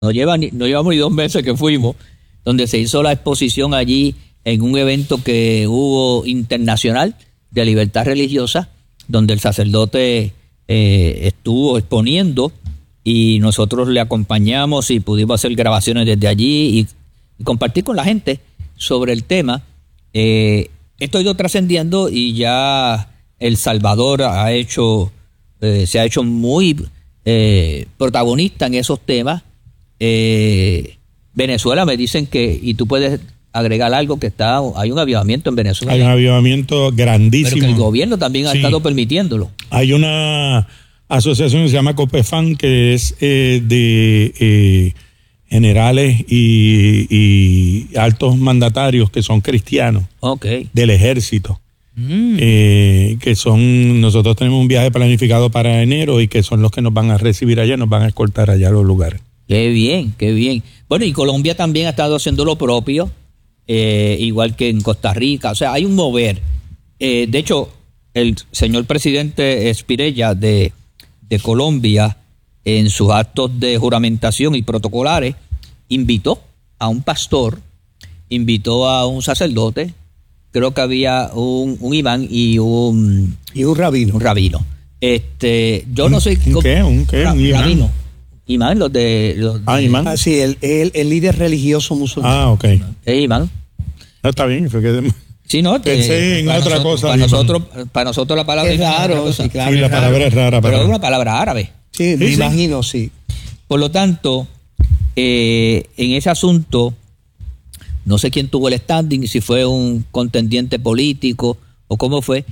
No llevamos ni 2 meses que fuimos, donde se hizo la exposición allí en un evento que hubo internacional de libertad religiosa, donde el sacerdote estuvo exponiendo y nosotros le acompañamos y pudimos hacer grabaciones desde allí y compartir con la gente sobre el tema. Esto ha ido trascendiendo y ya El Salvador se ha hecho muy protagonista en esos temas. Venezuela me dicen y tú puedes agregar algo, hay un avivamiento en Venezuela. Hay un avivamiento grandísimo. Pero que el gobierno también ha estado permitiéndolo. Hay una asociación que se llama COPEFAN, que es de generales y altos mandatarios que son cristianos, del ejército. Nosotros tenemos un viaje planificado para enero y que son los que nos van a recibir allá, nos van a escoltar allá a los lugares. Qué bien, qué bien. Bueno, y Colombia también ha estado haciendo lo propio, igual que en Costa Rica. O sea, hay un mover. De hecho, el señor presidente Espirella de Colombia, en sus actos de juramentación y protocolares, invitó a un pastor, invitó a un sacerdote, creo que había un imán y un rabino. Un rabino. Yo no sé ¿Un qué? ¿Un rabino. Imán, imán. Ah, sí, el líder religioso musulmán. Ah, ok. Imán. No, está bien. Sí, no, pensé en otra cosa. Para nosotros la palabra es raro. Sí, claro, la palabra es rara. Pero es una palabra árabe. Sí, me imagino, sí. Por lo tanto, en ese asunto, no sé quién tuvo el standing, si fue un contendiente político o cómo fue,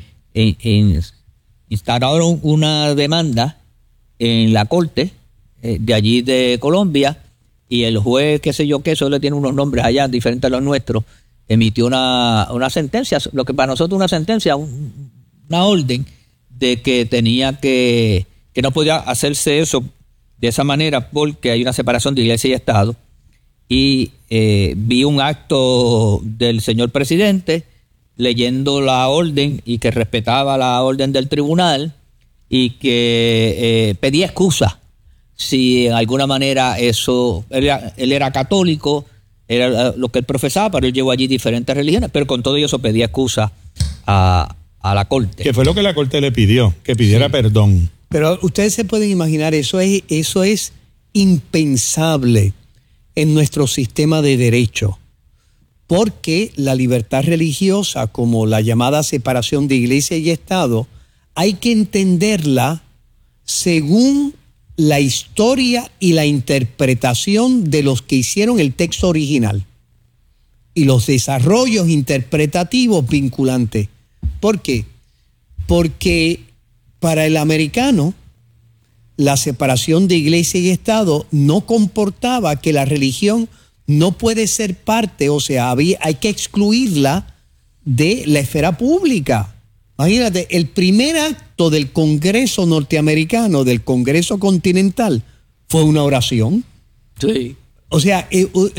instauraron una demanda en la corte de allí de Colombia, y el juez, qué sé yo qué, eso le tiene unos nombres allá diferentes a los nuestros, emitió una sentencia, lo que para nosotros una sentencia, una orden de que tenía que no podía hacerse eso de esa manera porque hay una separación de iglesia y Estado. Y vi un acto del señor presidente leyendo la orden y que respetaba la orden del tribunal y que pedía excusa si en alguna manera eso, él era católico, era lo que él profesaba, pero él llevó allí diferentes religiones, pero con todo eso pedía excusa a la corte. Que fue lo que la corte le pidió, que pidiera perdón. Pero ustedes se pueden imaginar, eso es impensable en nuestro sistema de derecho, porque la libertad religiosa, como la llamada separación de iglesia y Estado, hay que entenderla según la historia y la interpretación de los que hicieron el texto original y los desarrollos interpretativos vinculantes. ¿Por qué? Porque para el americano la separación de iglesia y Estado no comportaba que la religión no puede ser parte, o sea, hay que excluirla de la esfera pública. Imagínate, el primer acto del Congreso norteamericano, del Congreso Continental, fue una oración. Sí. O sea,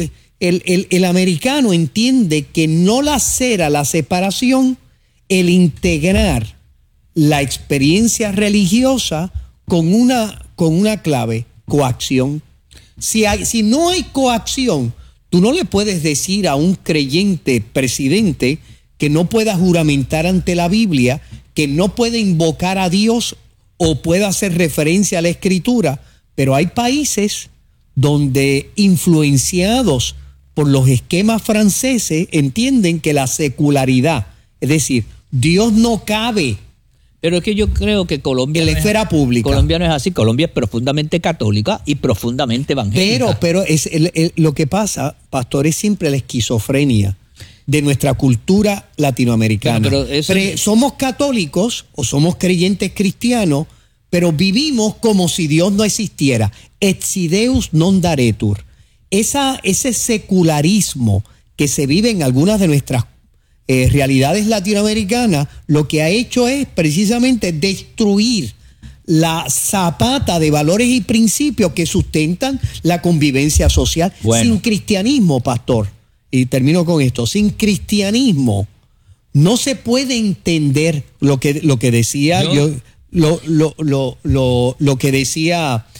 el americano entiende que no lacera la separación el integrar la experiencia religiosa con una clave, coacción. Si no hay coacción, tú no le puedes decir a un creyente presidente que no pueda juramentar ante la Biblia, que no puede invocar a Dios o pueda hacer referencia a la Escritura. Pero hay países donde, influenciados por los esquemas franceses, entienden que la secularidad, es decir, Dios no cabe. Pero es que yo creo que Colombia en la esfera pública. Colombia no es así. Colombia es profundamente católica y profundamente evangélica. Pero lo que pasa, pastor, es siempre la esquizofrenia de nuestra cultura latinoamericana. Pero somos católicos o somos creyentes cristianos, pero vivimos como si Dios no existiera. Etsi Deus non daretur. Ese secularismo que se vive en algunas de nuestras realidades latinoamericanas, lo que ha hecho es precisamente destruir la zapata de valores y principios que sustentan la convivencia social. Sin cristianismo, pastor, y termino con esto, sin cristianismo no se puede entender lo que decía lo que decía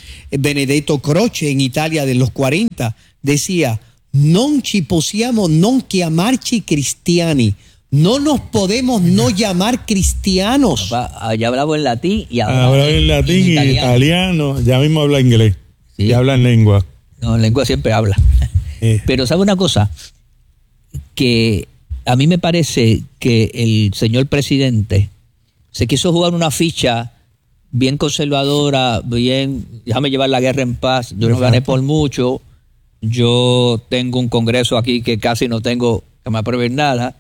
Benedetto Croce en Italia de los 40, decía, non ci possiamo non chiamarci cristiani. No nos podemos no llamar cristianos. Ya hablaba en latín y habla en latín y italiano. Ya mismo habla inglés. Sí. Ya habla en lengua. No, en lengua siempre habla. Pero ¿sabe una cosa? Que a mí me parece que el señor presidente se quiso jugar una ficha bien conservadora, bien, déjame llevar la guerra en paz, yo no gané por mucho, yo tengo un congreso aquí que casi no tengo que me aprueben nada,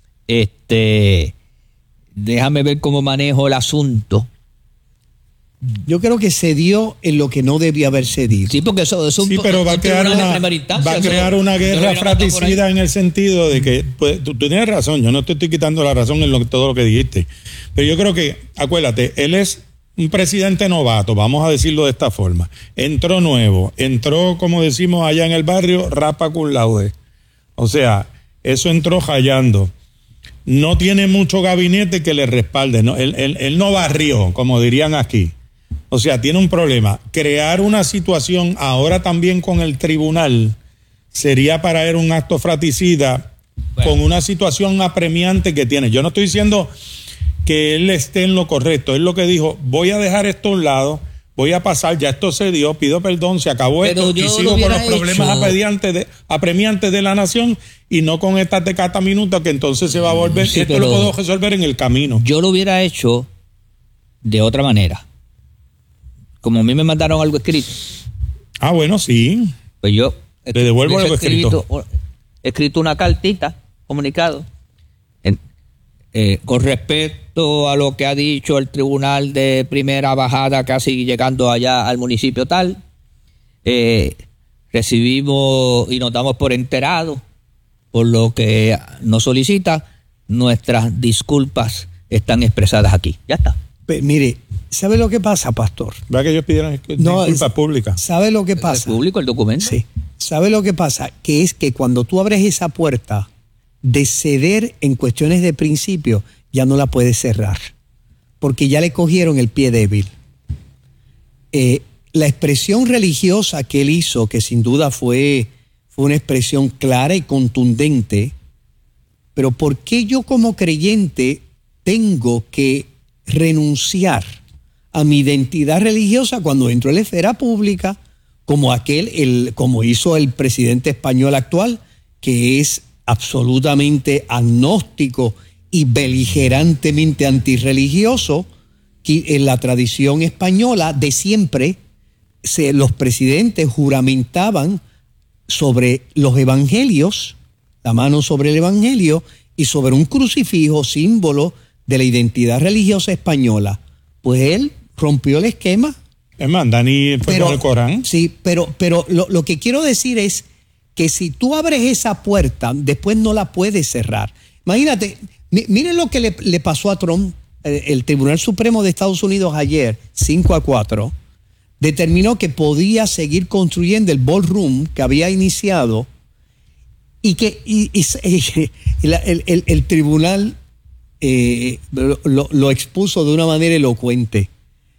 déjame ver cómo manejo el asunto. Yo creo que se dio en lo que no debía haber cedido. Sí, porque eso sí, pero va a crear una guerra fratricida en el sentido de que, pues, tú tienes razón, yo no te estoy quitando la razón en todo lo que dijiste, pero yo creo que, acuérdate, él es un presidente novato, vamos a decirlo de esta forma, entró nuevo, como decimos allá en el barrio, rapa cum laude, o sea, eso entró rayando. No tiene mucho gabinete que le respalde, ¿no? Él no barrió, como dirían aquí. O sea, tiene un problema. Crear una situación ahora también con el tribunal sería para él un acto fratricida con una situación apremiante que tiene. Yo no estoy diciendo que él esté en lo correcto. Él lo que dijo, voy a dejar esto a un lado, voy a pasar, ya esto se dio, pido perdón, se acabó esto y sigo con los problemas apremiantes de la nación y no con estas de cata minuta que entonces se va a volver. Sí, esto lo puedo resolver en el camino. Yo lo hubiera hecho de otra manera. Como a mí me mandaron algo escrito. Ah, bueno, sí. Pues yo le devuelvo algo escrito. He escrito una cartita, comunicado, con respecto a lo que ha dicho el tribunal de primera bajada, casi llegando allá al municipio tal. Recibimos y nos damos por enterados por lo que nos solicita. Nuestras disculpas están expresadas aquí. Ya está. Mire, ¿sabe lo que pasa, pastor? ¿Va que ellos pidieron disculpas públicas? ¿Sabe lo que pasa? ¿Es público el documento? Sí. ¿Sabe lo que pasa? Que es que cuando tú abres esa puerta de ceder en cuestiones de principio, ya no la puedes cerrar. Porque ya le cogieron el pie débil. La expresión religiosa que él hizo, que sin duda fue una expresión clara y contundente, pero ¿por qué yo como creyente tengo que renunciar a mi identidad religiosa cuando entro en la esfera pública, como hizo el presidente español actual, que es absolutamente agnóstico y beligerantemente antirreligioso? Que en la tradición española de siempre los presidentes juramentaban sobre los evangelios, la mano sobre el evangelio y sobre un crucifijo, símbolo de la identidad religiosa española. Pues él rompió el esquema. Es más, Dani fue con el Corán. Sí, pero lo que quiero decir es que si tú abres esa puerta, después no la puedes cerrar. Imagínate, miren lo que le pasó a Trump. El Tribunal Supremo de Estados Unidos ayer, 5-4, determinó que podía seguir construyendo el ballroom que había iniciado y que el tribunal lo expuso de una manera elocuente.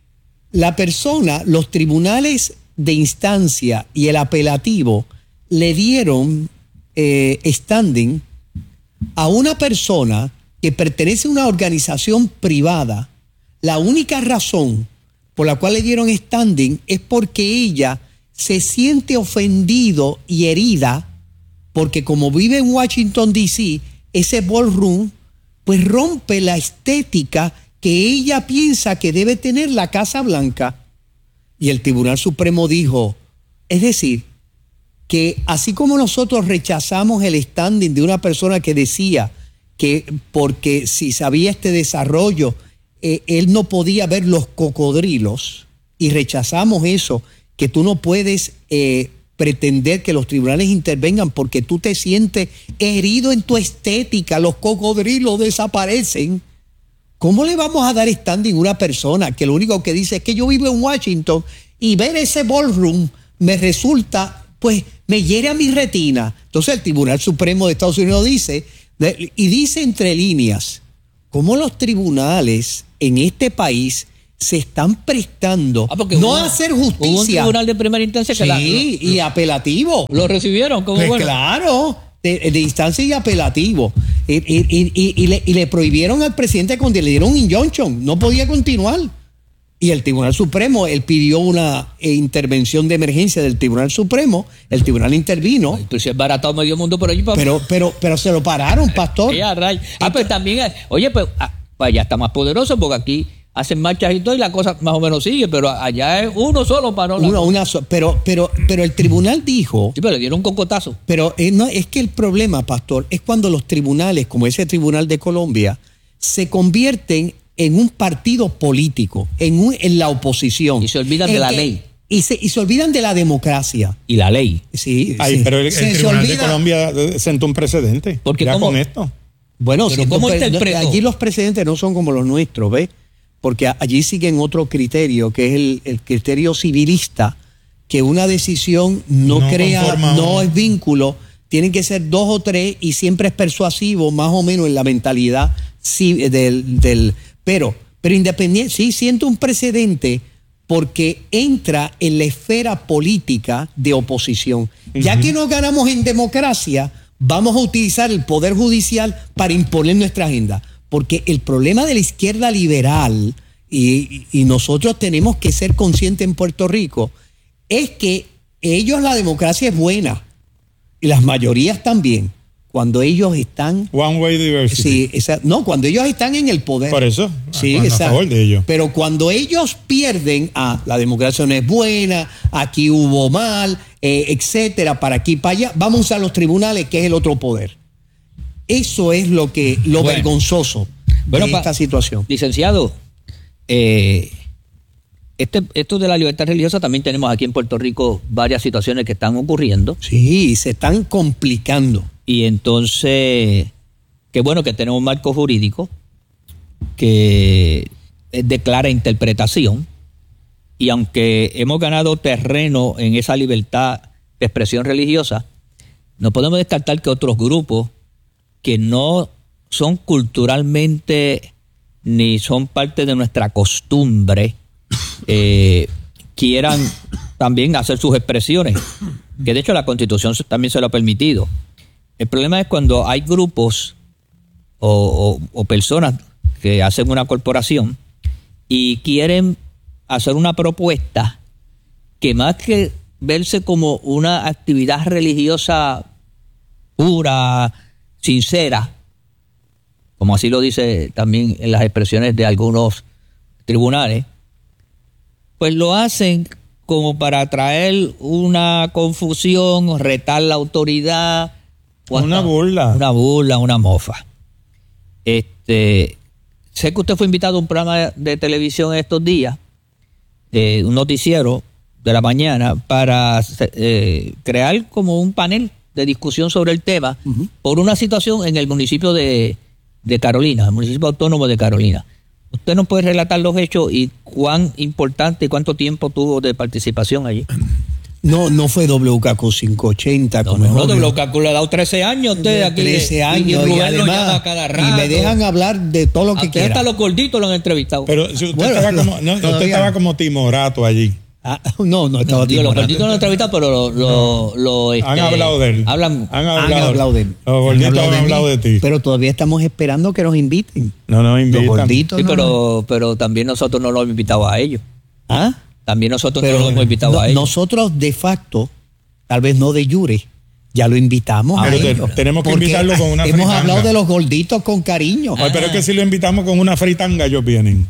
Los tribunales de instancia y el apelativo le dieron standing a una persona que pertenece a una organización privada. La única razón por la cual le dieron standing es porque ella se siente ofendido y herida porque como vive en Washington, D.C., ese ballroom pues rompe la estética que ella piensa que debe tener la Casa Blanca. Y el Tribunal Supremo dijo, es decir, que así como nosotros rechazamos el standing de una persona que decía que porque si sabía este desarrollo, él no podía ver los cocodrilos, y rechazamos eso, que tú no puedes pretender que los tribunales intervengan porque tú te sientes herido en tu estética, los cocodrilos desaparecen. ¿Cómo le vamos a dar standing a una persona que lo único que dice es que yo vivo en Washington y ver ese ballroom me resulta, pues me hiere a mi retina? Entonces el Tribunal Supremo de Estados Unidos dice, y dice entre líneas, cómo los tribunales en este país se están prestando no a hacer justicia. Hubo un tribunal de primera instancia que y apelativo. Lo recibieron como pues claro, de instancia y apelativo. Y le prohibieron al presidente cuando le dieron un injunction. No podía continuar. Y el Tribunal Supremo, él pidió una intervención de emergencia del Tribunal Supremo. El tribunal intervino. Pues se es baratado medio mundo por allí. Pero se lo pararon, pastor. Pues también, oye, allá está más poderoso porque aquí hacen marchas y todo y la cosa más o menos sigue, pero allá es uno solo para pero el tribunal dijo... Sí, pero le dieron un cocotazo. Pero no, es que el problema, pastor, es cuando los tribunales, como ese tribunal de Colombia, se convierten en un partido político, en la oposición. Y se olvidan de la ley. Y se olvidan de la democracia. Y la ley. Sí. Pero el tribunal de Colombia sentó un precedente. Porque ya con esto. Bueno, allí los precedentes no son como los nuestros, ¿ves? Porque allí siguen otro criterio, que es el criterio civilista, que una decisión no es vínculo, tienen que ser 2 o 3 y siempre es persuasivo, más o menos en la mentalidad pero independiente, sí siento un precedente porque entra en la esfera política de oposición. Ya que no ganamos en democracia, vamos a utilizar el poder judicial para imponer nuestra agenda. Porque el problema de la izquierda liberal, y nosotros tenemos que ser conscientes en Puerto Rico, es que la democracia es buena, y las mayorías también, cuando ellos están... One way diversity. Sí, cuando ellos están en el poder. Por eso, sí, a favor de ellos. Pero cuando ellos pierden, la democracia no es buena, aquí hubo mal, etcétera, para aquí para allá, vamos a usar los tribunales, que es el otro poder. Eso es lo vergonzoso de esta situación. Licenciado, esto de la libertad religiosa también tenemos aquí en Puerto Rico varias situaciones que están ocurriendo. Sí, se están complicando. Y entonces, qué bueno que tenemos un marco jurídico que es de clara interpretación. Y aunque hemos ganado terreno en esa libertad de expresión religiosa, no podemos descartar que otros grupos que no son culturalmente ni son parte de nuestra costumbre quieran también hacer sus expresiones, que de hecho la Constitución también se lo ha permitido. El problema es cuando hay grupos o personas que hacen una corporación y quieren hacer una propuesta que más que verse como una actividad religiosa pura, sincera, como así lo dice también en las expresiones de algunos tribunales, pues lo hacen como para traer una confusión, retar la autoridad. Una burla, una mofa. Sé que usted fue invitado a un programa de televisión estos días, un noticiero de la mañana, para crear como un panel de discusión sobre el tema por una situación en el municipio de Carolina, el municipio autónomo de Carolina. ¿Usted nos puede relatar los hechos y cuán importante y cuánto tiempo tuvo de participación allí? No fue WKQ 580. No, WKQ le ha dado 13 años a usted aquí. 13 años y además y me dejan hablar de todo lo que quiera. Hasta los gorditos lo han entrevistado. Pero si usted usted estaba como timorato allí. No estaba timorato. Los gorditos lo han entrevistado, pero han hablado de él. Han hablado de él. Los gorditos han hablado de ti. Pero todavía estamos esperando que nos inviten. No nos invitan. Los gorditos. Sí, pero también nosotros no los hemos invitado a ellos. También nosotros no los hemos invitado a ellos. Nosotros de facto, tal vez no de jure, ya lo invitamos a ellos. Tenemos que invitarlo con una fritanga. Hemos hablado de los gorditos con cariño. Pero es que si lo invitamos con una fritanga, ellos vienen.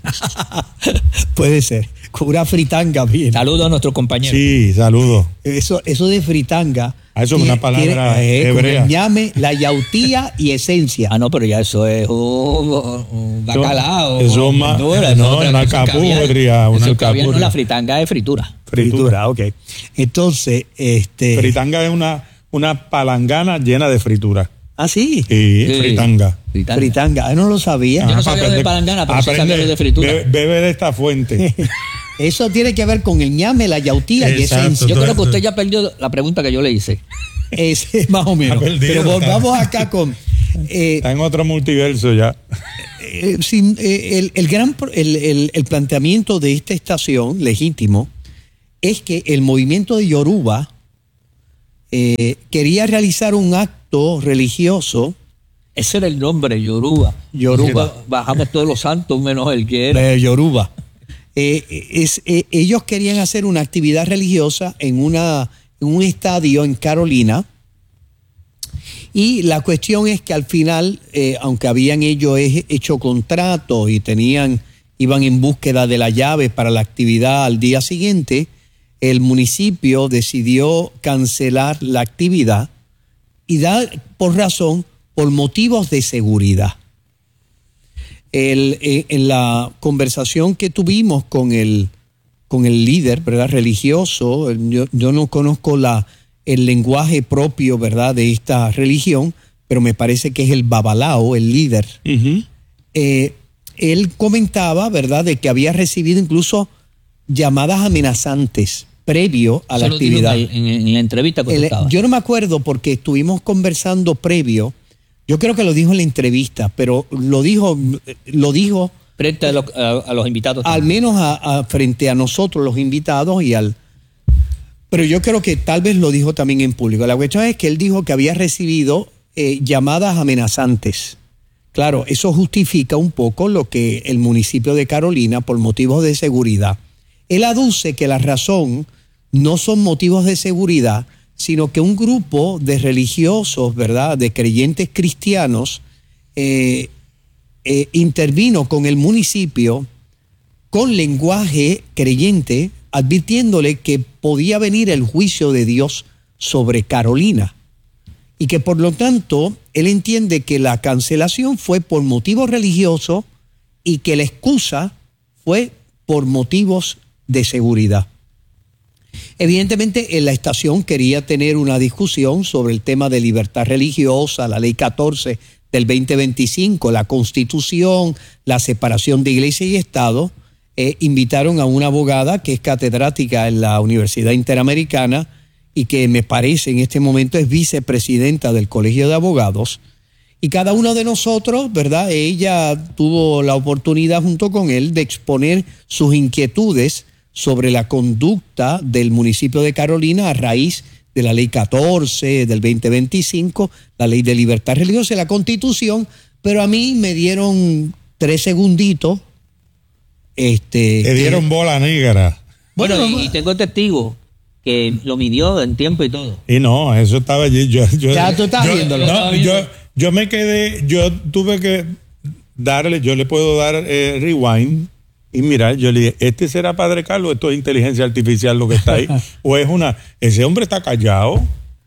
Puede ser. Con una fritanga vienen. Saludos a nuestros compañeros. Sí, saludos. Eso de fritanga. Eso es una palabra hebrea. Llame la yautía y esencia. No, pero ya eso es un bacalao. Eso es más. Una alcapurria. La fritanga es fritura. Fritura, ok. Entonces, fritanga es una palangana llena de fritura. ¿Ah, sí? Sí, fritanga. Fritanga. No lo sabía. Yo no sabía de palangana, pero sí sabía de fritura. Bebe de esta fuente. Eso tiene que ver con el ñame, la yautía y esencia. Yo creo que usted ya perdió la pregunta que yo le hice. Más o menos. Pero volvamos acá con... está en otro multiverso ya. el planteamiento de esta estación, legítimo, es que el movimiento de Yoruba quería realizar un acto religioso. Ese era el nombre, Yoruba. Bajamos todos los santos menos el que era. Yoruba. Ellos querían hacer una actividad religiosa en un estadio en Carolina. Y la cuestión es que al final, aunque habían ellos hecho contratos y iban en búsqueda de la llave para la actividad al día siguiente, el municipio decidió cancelar la actividad y dar por motivos de seguridad. En la conversación que tuvimos con el líder, ¿verdad?, religioso, yo no conozco el lenguaje propio, ¿verdad?, de esta religión, pero me parece que es el babalao, el líder. Uh-huh. Él comentaba, ¿verdad?, de que había recibido incluso llamadas amenazantes previo a la actividad. En la entrevista que estaba. Yo no me acuerdo porque estuvimos conversando previo. Yo creo que lo dijo en la entrevista, pero lo dijo frente a los invitados. Al menos frente a nosotros, los invitados, pero yo creo que tal vez lo dijo también en público. La cuestión es que él dijo que había recibido llamadas amenazantes. Claro, eso justifica un poco lo que el municipio de Carolina, por motivos de seguridad, él aduce que la razón no son motivos de seguridad, sino que un grupo de religiosos, ¿verdad?, de creyentes cristianos, intervino con el municipio con lenguaje creyente, advirtiéndole que podía venir el juicio de Dios sobre Carolina y que por lo tanto él entiende que la cancelación fue por motivos religiosos y que la excusa fue por motivos de seguridad. Evidentemente, en la estación quería tener una discusión sobre el tema de libertad religiosa, la ley 14 del 2025, la Constitución, la separación de iglesia y Estado. Invitaron a una abogada que es catedrática en la Universidad Interamericana y que me parece en este momento es vicepresidenta del Colegio de Abogados. Y cada uno de nosotros, ¿verdad?, ella tuvo la oportunidad junto con él de exponer sus inquietudes sobre la conducta del municipio de Carolina a raíz de la ley 14 del 2025, la ley de libertad religiosa y la Constitución, pero a mí me dieron 3 segunditos. Te dieron bola negra. Bueno, y tengo testigo que lo midió en tiempo y todo. Y no, eso estaba allí. Ya tú estás viéndolo. No, yo me quedé, yo tuve que darle, yo le puedo dar rewind. Y mira, yo le dije, ¿este será Padre Carlos? ¿Esto es inteligencia artificial lo que está ahí? ¿O es ese hombre está callado?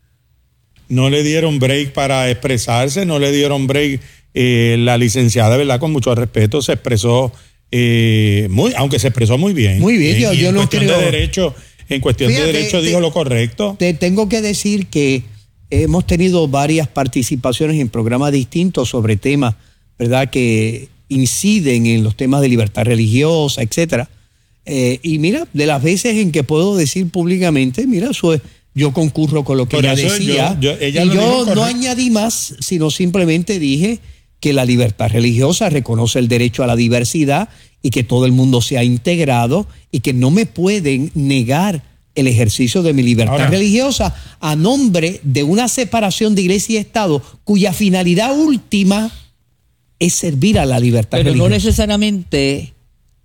No le dieron break para expresarse, no le dieron break. La licenciada, ¿verdad?, con mucho respeto, se expresó aunque se expresó muy bien. Muy bien, yo no creo. En cuestión de derecho dijo lo correcto. Te tengo que decir que hemos tenido varias participaciones en programas distintos sobre temas, ¿verdad?, que inciden en los temas de libertad religiosa, etcétera. Y mira, de las veces en que puedo decir públicamente, mira, yo concurro con lo que ella decía. Yo no añadí más, sino simplemente dije que la libertad religiosa reconoce el derecho a la diversidad y que todo el mundo sea integrado y que no me pueden negar el ejercicio de mi libertad religiosa a nombre de una separación de iglesia y Estado cuya finalidad última es servir a la libertad religiosa. Pero no necesariamente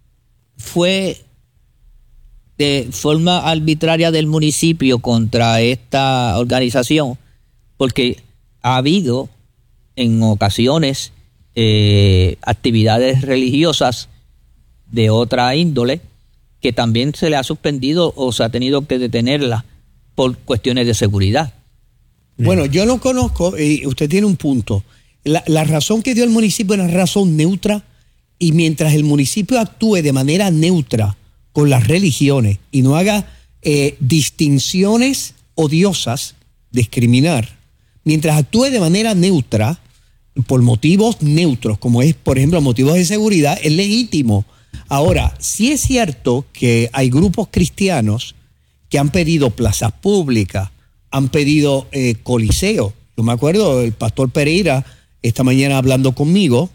fue de forma arbitraria del municipio contra esta organización, porque ha habido en ocasiones actividades religiosas de otra índole que también se le ha suspendido o se ha tenido que detenerla por cuestiones de seguridad. Bueno, yo no conozco, y usted tiene un punto. La razón que dio el municipio es una razón neutra, y mientras el municipio actúe de manera neutra con las religiones y no haga distinciones odiosas, discriminar, mientras actúe de manera neutra, por motivos neutros, como es, por ejemplo, motivos de seguridad, es legítimo. Ahora, sí es cierto que hay grupos cristianos que han pedido plazas públicas, han pedido coliseos. Yo me acuerdo, el pastor Pereira, esta mañana hablando conmigo,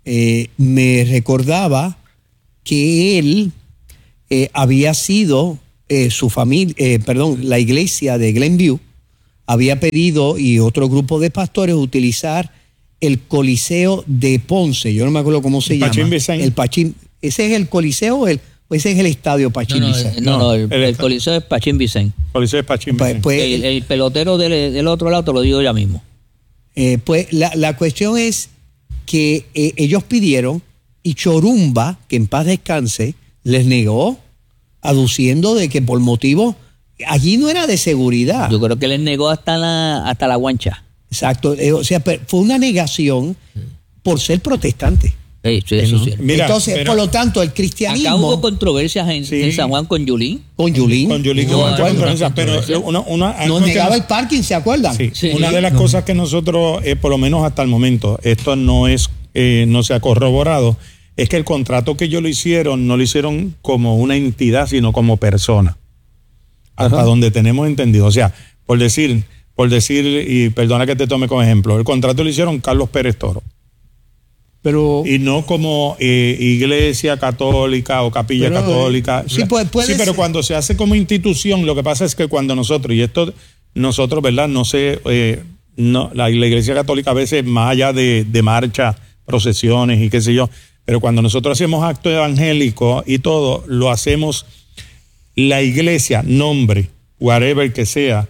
me recordaba que él había sido su familia, la iglesia de Glenview había pedido, y otro grupo de pastores, utilizar el Coliseo de Ponce. Yo no me acuerdo cómo se llama. El Pachín. ¿Ese es el Coliseo o ese es el estadio Pachín Vicente? No, el Coliseo es Pachín Vicente. Coliseo es Pachín Vicente. Pues, el pelotero del otro lado te lo digo ya mismo. Pues la cuestión es que ellos pidieron, y Chorumba, que en paz descanse, les negó, aduciendo de que por motivos, allí no era de seguridad. Yo creo que les negó hasta la guancha. Exacto, o sea, fue una negación por ser protestante. Sí, eso es cierto. Mira, entonces, por lo tanto, el cristianismo... Acá hubo controversias en San Juan con Yulín. Con Yulín, pero nos negaba el parking, ¿se acuerdan? Sí. Una de las cosas que nosotros, por lo menos hasta el momento, esto no se ha corroborado, es que el contrato que ellos no lo hicieron como una entidad, sino como persona. Hasta donde tenemos entendido. O sea, por decir, y perdona que te tome como ejemplo, el contrato lo hicieron Carlos Pérez Toro. Y no como iglesia católica o capilla católica. Sí, pero cuando se hace como institución, lo que pasa es que cuando nosotros, ¿verdad? No sé, la iglesia católica a veces, más allá de marcha, procesiones y qué sé yo, pero cuando nosotros hacemos acto evangélico y todo, lo hacemos la iglesia, nombre, whatever que sea,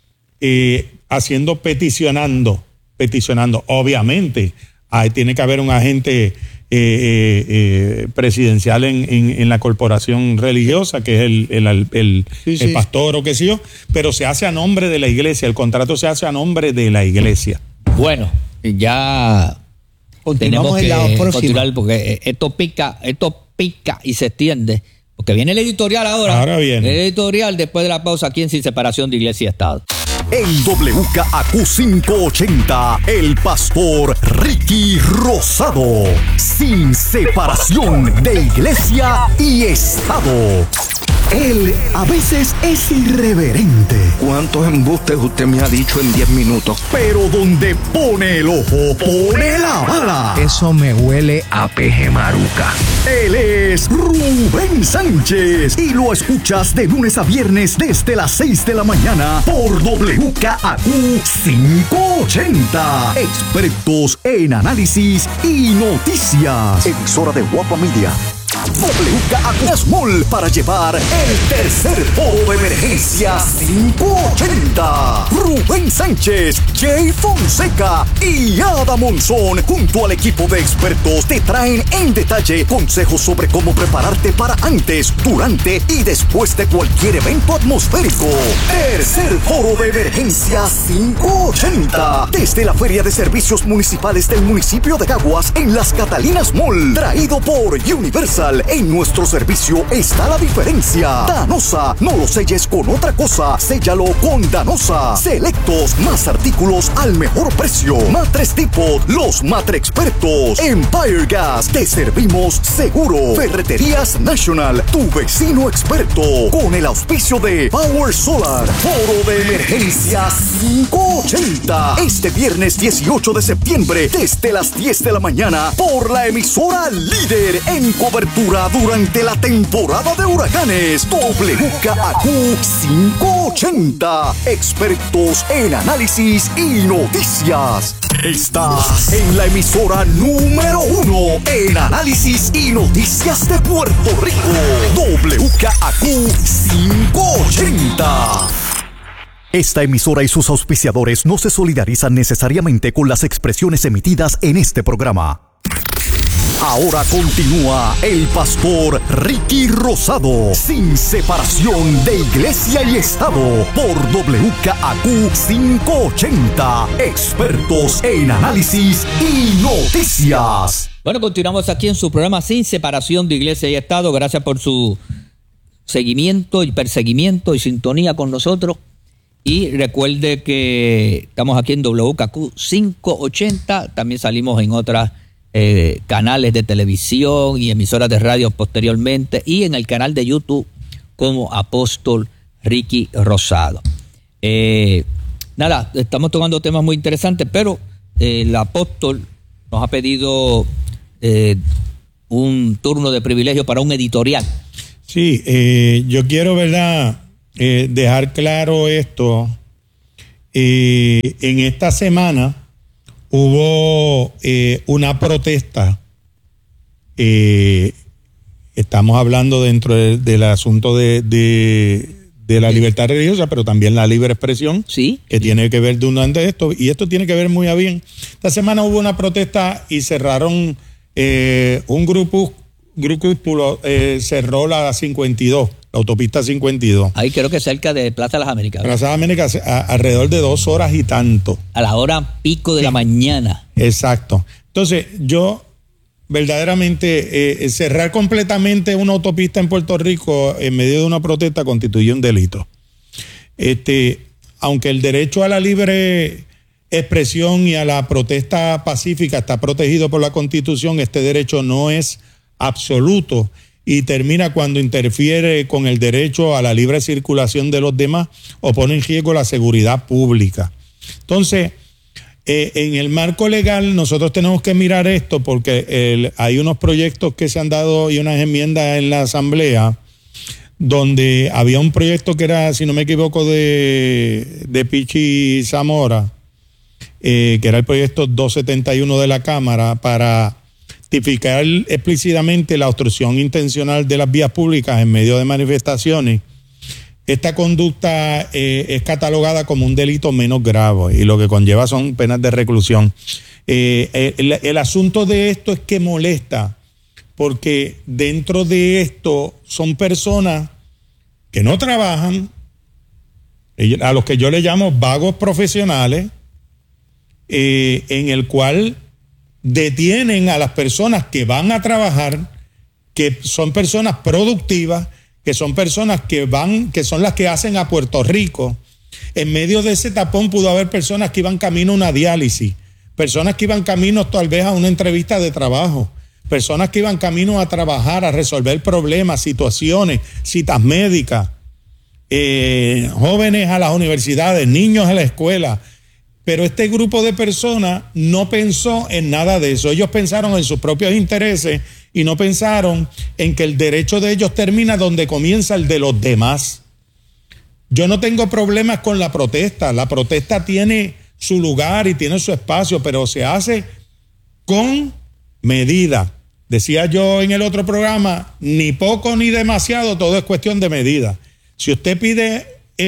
peticionando. Obviamente, tiene que haber un agente presidencial en la corporación religiosa, que es el pastor o qué sé yo, pero se hace a nombre de la iglesia, el contrato se hace a nombre de la iglesia. Bueno, ya tenemos que continuar porque esto pica y se extiende, porque viene el editorial ahora viene. El editorial después de la pausa aquí en Sin Separación de Iglesia y Estado. En WKAQ 580, el pastor Ricky Rosado. Sin separación de iglesia y Estado. Él a veces es irreverente. ¿Cuántos embustes usted me ha dicho en 10 minutos? Pero donde pone el ojo, pone la bala. Eso me huele a peje maruca. Él es Rubén Sánchez y lo escuchas de lunes a viernes desde las 6 de la mañana por WKAQ 580. Expertos en análisis y noticias. Emisora de Guapa Media. WKAQ Small para llevar el tercer foro de emergencia 580. Rubén Sánchez, Jay Fonseca y Ada Monzón junto al equipo de expertos te traen en detalle consejos sobre cómo prepararte para antes, durante y después de cualquier evento atmosférico. Tercer foro de emergencia 580 desde la Feria de Servicios Municipales del municipio de Caguas en Las Catalinas Mall, traído por Universal. En nuestro servicio está la diferencia. Danosa, no lo selles con otra cosa, séllalo con Danosa. Selectos, más artículos al mejor precio. Matres Tipo, los Matre Expertos. Empire Gas, te servimos seguro. Ferreterías National, tu vecino experto. Con el auspicio de Power Solar. Foro de emergencia 580. Este viernes 18 de septiembre, desde las 10 de la mañana, por la emisora líder en cobertura durante la temporada de huracanes. WKAQ 580. Expertos en análisis y noticias. Estás en la emisora número 1 en análisis y noticias de Puerto Rico. WKAQ 580. Esta emisora y sus auspiciadores no se solidarizan necesariamente con las expresiones emitidas en este programa. Ahora continúa el pastor Ricky Rosado, sin separación de iglesia y Estado, por WKAQ 580, expertos en análisis y noticias. Bueno, continuamos aquí en su programa Sin Separación de Iglesia y Estado. Gracias por su seguimiento y perseguimiento y sintonía con nosotros. Y recuerde que estamos aquí en WKAQ 580, también salimos en otras canales de televisión y emisoras de radio posteriormente, y en el canal de YouTube como Apóstol Ricky Rosado. Estamos tocando temas muy interesantes, pero el apóstol nos ha pedido un turno de privilegio para un editorial. Sí, yo quiero, ¿verdad?, dejar claro esto. En esta semana hubo una protesta. Estamos hablando dentro del asunto de la libertad religiosa, pero también la libre expresión, sí, que tiene que ver de esto, y esto tiene que ver muy a bien. Esta semana hubo una protesta y cerraron un grupúsculo, cerró la 52, la autopista 52. Ahí creo que cerca de Plaza de las Américas. Plaza de las Américas, alrededor de 2 horas y tanto. A la hora pico de la mañana. Exacto. Entonces, yo verdaderamente cerrar completamente una autopista en Puerto Rico en medio de una protesta constituye un delito. Aunque el derecho a la libre expresión y a la protesta pacífica está protegido por la Constitución, este derecho no es absoluto y termina cuando interfiere con el derecho a la libre circulación de los demás o pone en riesgo la seguridad pública. Entonces, en el marco legal nosotros tenemos que mirar esto porque hay unos proyectos que se han dado y unas enmiendas en la Asamblea donde había un proyecto que era, si no me equivoco, de Pichi Zamora, que era el proyecto 271 de la Cámara para tipificar explícitamente la obstrucción intencional de las vías públicas en medio de manifestaciones. Esta conducta es catalogada como un delito menos grave y lo que conlleva son penas de reclusión. El asunto de esto es que molesta porque dentro de esto son personas que no trabajan, a los que yo le llamo vagos profesionales, en el cual detienen a las personas que van a trabajar, que son personas productivas, que son personas que son las que hacen a Puerto Rico. En medio de ese tapón pudo haber personas que iban camino a una diálisis, personas que iban camino tal vez a una entrevista de trabajo, personas que iban camino a trabajar, a resolver problemas, situaciones, citas médicas, jóvenes a las universidades, niños a la escuela. Pero este grupo de personas no pensó en nada de eso. Ellos pensaron en sus propios intereses y no pensaron en que el derecho de ellos termina donde comienza el de los demás. Yo no tengo problemas con la protesta. La protesta tiene su lugar y tiene su espacio, pero se hace con medida. Decía yo en el otro programa, ni poco ni demasiado, todo es cuestión de medida. Si usted pide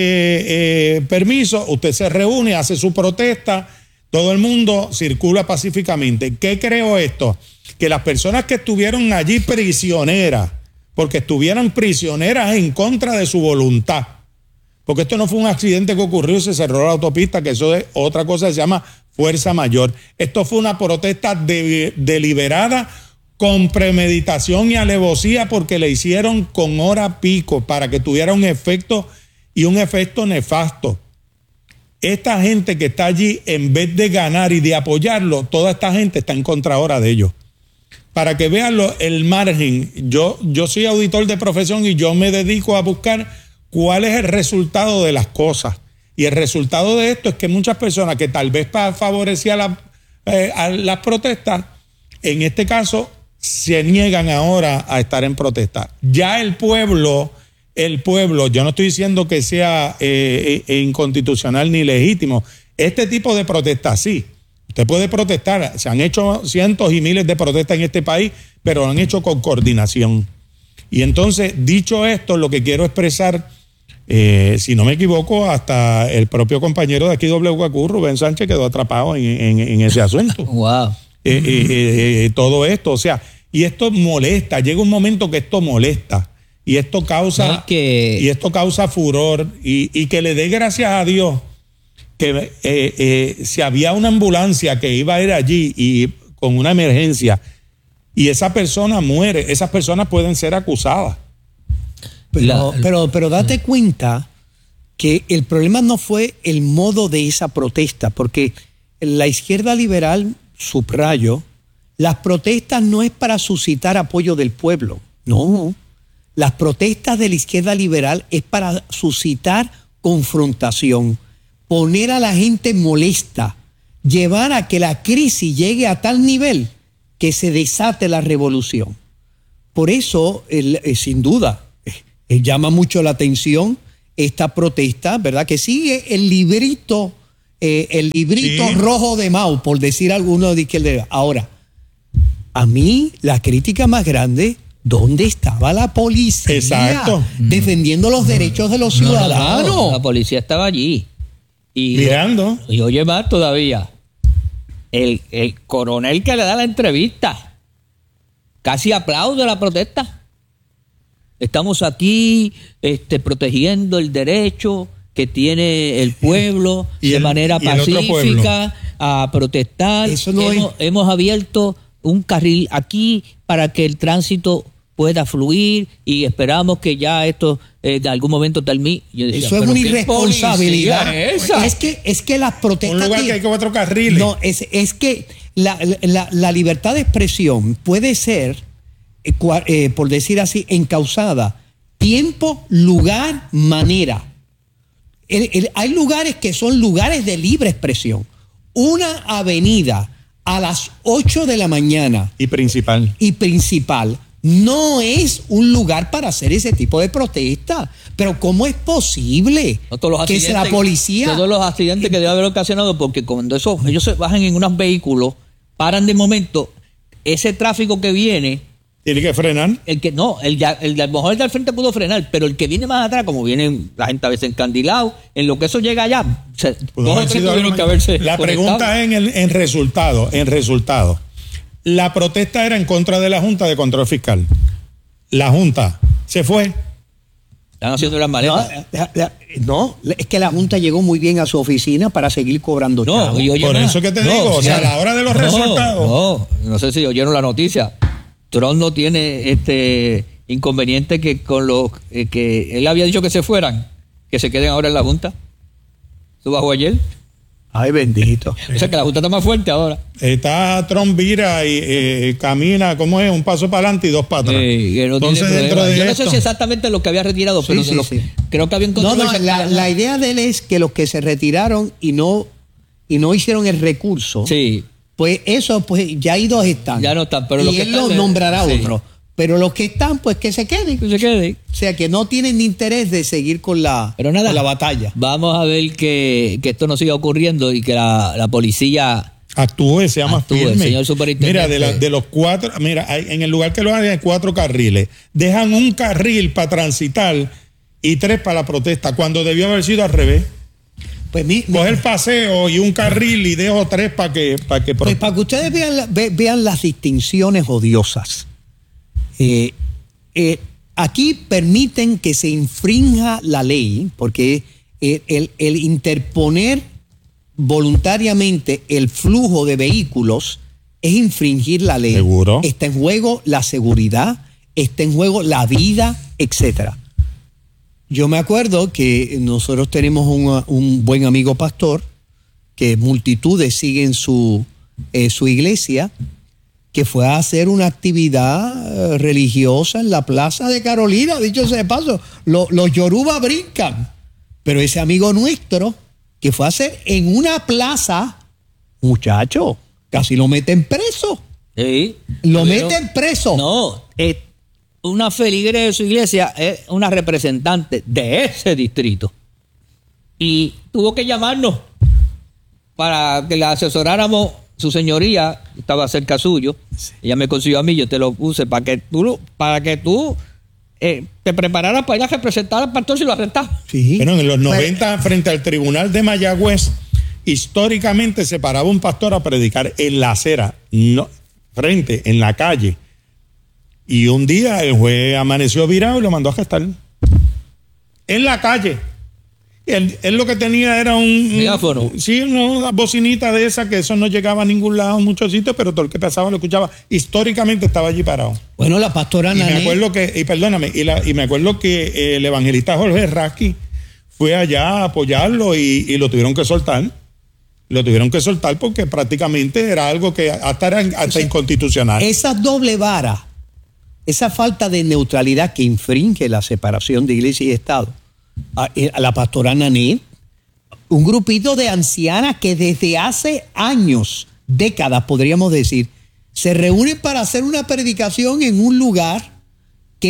permiso, usted se reúne, hace su protesta, todo el mundo circula pacíficamente. ¿Qué creo esto? Que las personas que estuvieron allí prisioneras, porque estuvieran prisioneras en contra de su voluntad, porque esto no fue un accidente que ocurrió y se cerró la autopista, que eso es otra cosa que se llama fuerza mayor. Esto fue una protesta deliberada, con premeditación y alevosía, porque le hicieron con hora pico para que tuviera un efecto y un efecto nefasto. Esta gente que está allí, en vez de ganar y de apoyarlo, toda esta gente está en contra ahora de ellos. Para que vean el margen, yo soy auditor de profesión y yo me dedico a buscar cuál es el resultado de las cosas. Y el resultado de esto es que muchas personas que tal vez favorecían a las protestas, en este caso se niegan ahora a estar en protesta. Ya el pueblo, yo no estoy diciendo que sea inconstitucional ni legítimo. Este tipo de protestas sí. Usted puede protestar. Se han hecho cientos y miles de protestas en este país, pero lo han hecho con coordinación. Y entonces, dicho esto, lo que quiero expresar, si no me equivoco, hasta el propio compañero de aquí WKQ, Rubén Sánchez, quedó atrapado en ese asunto. Wow. Todo esto, o sea, y esto molesta. Llega un momento que esto molesta. Y esto causa, y esto causa furor. Y que le dé gracias a Dios que si había una ambulancia que iba a ir allí y con una emergencia y esa persona muere, esas personas pueden ser acusadas. Pero date cuenta que el problema no fue el modo de esa protesta, porque la izquierda liberal, subrayo, las protestas no es para suscitar apoyo del pueblo, no. Las protestas de la izquierda liberal es para suscitar confrontación, poner a la gente molesta, llevar a que la crisis llegue a tal nivel que se desate la revolución. Por eso, sin duda, llama mucho la atención esta protesta, ¿verdad? Que sigue el librito sí, rojo de Mao, por decir alguno de izquierda. Ahora, a mí la crítica más grande, ¿dónde estaba la policía? Exacto. Defendiendo los derechos de los ciudadanos. No, la policía estaba allí. Mirando. Y oye más todavía, el coronel que le da la entrevista casi aplaude la protesta. Estamos aquí protegiendo el derecho que tiene el pueblo de manera pacífica a protestar. Eso no hemos abierto un carril aquí para que el tránsito pueda fluir y esperamos que ya esto en algún momento termine. Eso es una irresponsabilidad. Es que las protestas... Un lugar que hay 4 carriles. No, es que la libertad de expresión puede ser, por decir así, encauzada. Tiempo, lugar, manera. Hay lugares que son lugares de libre expresión. Una avenida a las 8 de la mañana. Y principal. No es un lugar para hacer ese tipo de protesta. Pero ¿cómo es posible que sea la policía? Todos los accidentes que debe haber ocasionado, porque cuando ellos se bajan en unos vehículos, paran de momento, ese tráfico que viene... ¿Tiene que frenar? El mejor el del frente pudo frenar, pero el que viene más atrás, como viene la gente a veces encandilado, en lo que eso llega allá, tuvieron que haberse La conectado. pregunta es en resultado. La protesta era en contra de la Junta de Control Fiscal. La Junta se fue. Están haciendo las maletas. No, es que la Junta llegó muy bien a su oficina para seguir cobrando chavos. Por eso que te digo, a la hora de los resultados. No sé si oyeron la noticia. Trump no tiene inconveniente que con los que él había dicho que se fueran, que se queden ahora en la Junta. ¿Tú bajó ayer? Ay, bendito. O sea que la Junta está más fuerte ahora. Está Trump vira y camina, ¿cómo es? Un paso para adelante y 2 para atrás. Entonces, dentro de yo no sé si exactamente lo que había retirado, pero creo que había encontrado. La idea de él es que los que se retiraron y no hicieron el recurso. Sí. Pues eso, pues ya hay 2 están. Ya no están, pero y él los nombrará otro. Pero los que están, pues que se queden. O sea, que no tienen interés de seguir con la batalla. Vamos a ver que esto no siga ocurriendo y que la policía actúe, sea más firme. Señor superintendente. Mira, de los 4, en el lugar que lo hagan hay 4 carriles. Dejan un carril para transitar y 3 para la protesta, cuando debió haber sido al revés. Pues coger paseo y un carril y dejo 3 para que ustedes vean las distinciones odiosas. Aquí permiten que se infrinja la ley, porque el interponer voluntariamente el flujo de vehículos es infringir la ley. ¿Seguro? Está en juego la seguridad, está en juego la vida, etcétera. Yo me acuerdo que nosotros tenemos un buen amigo pastor que multitudes siguen su iglesia, que fue a hacer una actividad religiosa en la Plaza de Carolina. Dicho sea de paso, los yoruba brincan. Pero ese amigo nuestro, que fue a hacer en una plaza, muchacho, casi lo meten preso. Sí. Lo meten preso. No, una feligres de su iglesia es una representante de ese distrito. Y tuvo que llamarnos para que la asesoráramos. Su señoría estaba cerca suyo. Sí. Ella me consiguió a mí, yo te lo puse para que tú te prepararas para ir a representar al pastor si lo arrestas. Sí. Bueno, en los 90, frente al tribunal de Mayagüez, históricamente se paraba un pastor a predicar en la acera, en la calle. Y un día el juez amaneció virado y lo mandó a arrestar. En la calle. Él lo que tenía era un megáfono. Sí, una bocinita de esa, que eso no llegaba a ningún lado, en muchos sitios, pero todo el que pasaba lo escuchaba. Históricamente estaba allí parado. Bueno, la pastora Nané. Me acuerdo que el evangelista Jorge Rasky fue allá a apoyarlo y lo tuvieron que soltar. Lo tuvieron que soltar porque prácticamente era algo que hasta era inconstitucional. Esa doble vara, esa falta de neutralidad que infringe la separación de iglesia y Estado. A la pastora Nané, un grupito de ancianas que desde hace años, décadas podríamos decir, se reúnen para hacer una predicación en un lugar que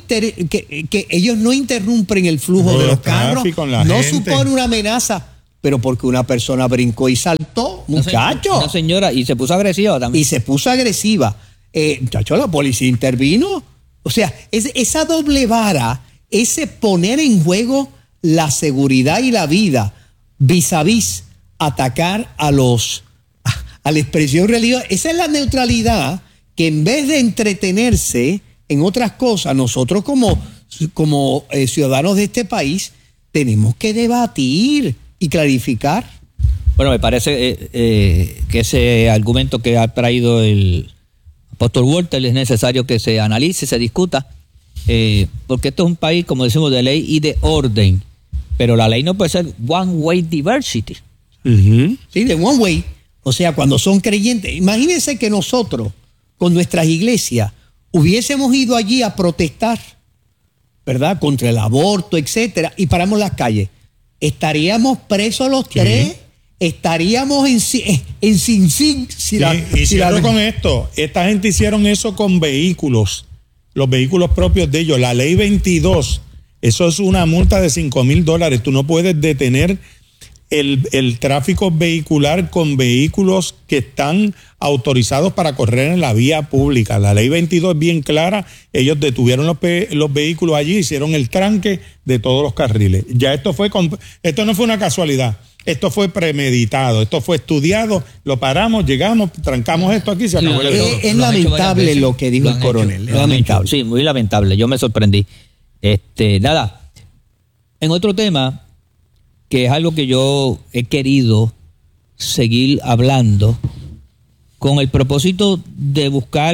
ellos no interrumpen el flujo de los carros, no supone una amenaza, pero porque una persona brincó y saltó, muchacho. Una señora, y se puso agresiva también. Y se puso agresiva. Muchacho, la policía intervino. O sea, esa doble vara, ese poner en juego la seguridad y la vida vis a vis atacar a la expresión religiosa. Esa es la neutralidad que en vez de entretenerse en otras cosas, nosotros como ciudadanos de este país tenemos que debatir y clarificar. Bueno, me parece que ese argumento que ha traído el apóstol Walter es necesario que se analice, se discuta, porque esto es un país, como decimos, de ley y de orden, pero la ley no puede ser one way diversity. Uh-huh. Sí, de one way. O sea, cuando son creyentes, imagínense que nosotros con nuestras iglesias hubiésemos ido allí a protestar, ¿verdad?, contra el aborto, etcétera, y paramos las calles. ¿Estaríamos presos los tres? ¿Estaríamos en Sin Sin? Y cierro con esto. Esta gente hicieron eso con vehículos, los vehículos propios de ellos. La ley 22, eso es una multa de $5,000. Tú no puedes detener el tráfico vehicular con vehículos que están autorizados para correr en la vía pública. La ley 22 es bien clara. Ellos detuvieron los vehículos allí, hicieron el tranque de todos los carriles. Ya esto no fue una casualidad. Esto fue premeditado, esto fue estudiado, lo paramos, llegamos, trancamos esto aquí, se acabó el asunto. Es lamentable lo que dijo el coronel. Es lamentable. Sí, muy lamentable. Yo me sorprendí. Nada. En otro tema, que es algo que yo he querido seguir hablando, con el propósito de buscar